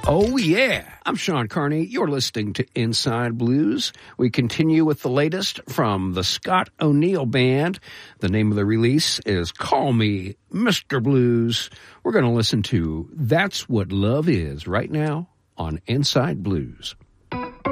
Oh, yeah. I'm Sean Carney. You're listening to Inside Blues. We continue with the latest from the Scott O'Neill Band. The name of the release is Call Me Mr. Blues. We're going to listen to That's What Love Is right now on Inside Blues.